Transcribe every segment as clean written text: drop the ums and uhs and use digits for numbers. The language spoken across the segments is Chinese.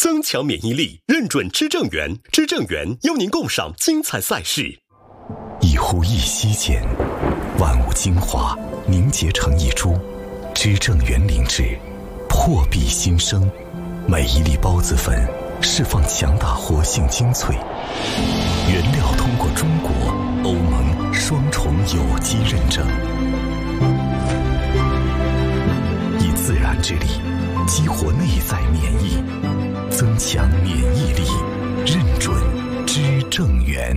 增强免疫力，认准知正源，知正源邀您共赏精彩赛事。 一呼一吸间，万物精华凝结成一株，知正源灵芝，破壁新生。每一粒孢子粉释放强大活性精粹，原料通过中国、欧盟双重有机认证，以自然之力激活内在免疫，增强免疫力，认准知正源。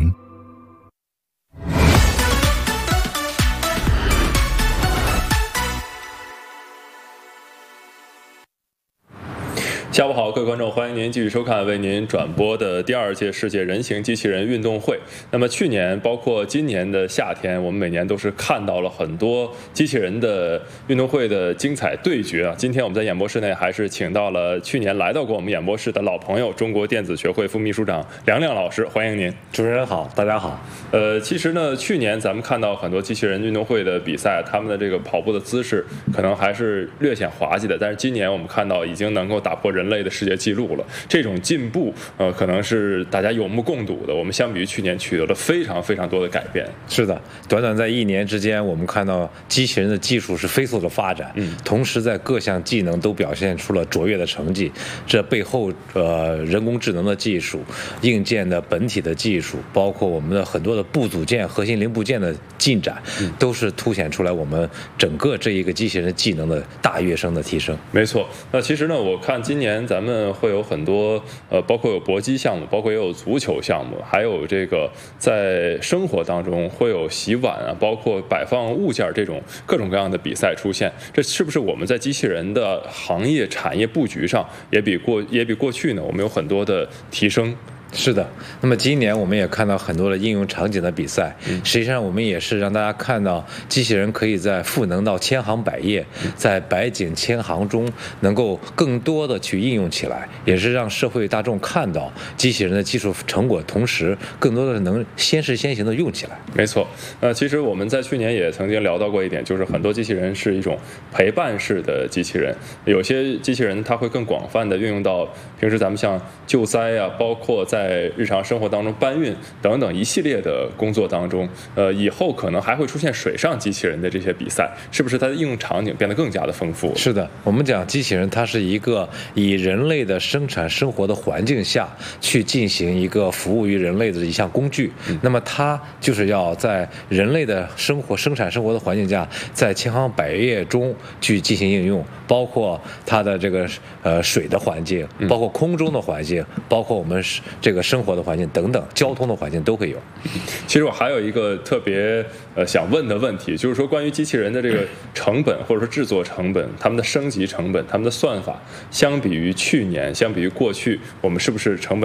下午好，各位观众，欢迎您继续收看为您转播的第2届世界人形机器人运动会。那么去年包括今年的夏天，我们每年都是看到了很多机器人的运动会的精彩对决啊。今天我们在演播室内还是请到了去年来到过我们演播室的老朋友，中国电子学会副秘书长梁亮老师，欢迎您。 主持人好，大家好。 其实呢，去年咱们看到很多机器人运动会的比赛，他们的这个跑步的姿势可能还是略显滑稽的，但是今年我们看到已经能够打破人类的世界纪录了。这种进步可能是大家有目共睹的。我们相比于去年取得了非常非常多的改变。 是的，短短在1年之间，我们看到机器人的技术是飞速的发展，同时在各项技能都表现出了卓越的成绩。这背后人工智能的技术、硬件的本体的技术，包括我们的很多的部组件、核心零部件的进展，都是凸显出来我们整个这一个机器人技能的大跃升的提升。 没错。那其实呢，我看今年咱们会有很多包括有搏击项目，包括也有足球项目，还有这个在生活当中会有洗碗啊，包括摆放物件这种各种各样的比赛出现。这是不是我们在机器人的行业产业布局上也比过去呢，我们有很多的提升？ 是的，那么今年我们也看到很多的应用场景的比赛，实际上我们也是让大家看到机器人可以在赋能到千行百业，在百景千行中能够更多的去应用起来，也是让社会大众看到机器人的技术成果，同时更多的能先试先行的用起来。 没错。其实我们在去年也曾经聊到过一点，就是很多机器人是一种陪伴式的机器人，有些机器人它会更广泛的运用到平时咱们像救灾啊，包括在日常生活当中搬运等等一系列的工作当中，以后可能还会出现水上机器人的这些比赛，是不是它的应用场景变得更加的丰富？ 是的，我们讲机器人，它是一个以人类的生产生活的环境下去进行一个服务于人类的一项工具。那么它就是要在人类的生产生活的环境下，在千行百业中去进行应用，包括它的这个水的环境，包括空中的环境，包括我们这个生活的环境等等，交通的环境都会有。 其实我还有一个特别想问的问题，就是说关于机器人的这个成本或者说制作成本，他们的升级成本，他们的算法，相比于去年，相比于过去，我们是不是成本